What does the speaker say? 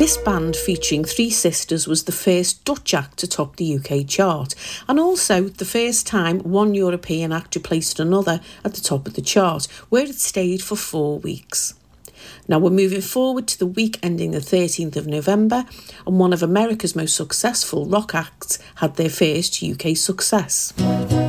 This band, featuring three sisters, was the first Dutch act to top the UK chart, and also the first time one European act replaced another at the top of the chart, where it stayed for 4 weeks. Now we're moving forward to the week ending the 13th of November, and one of America's most successful rock acts had their first UK success.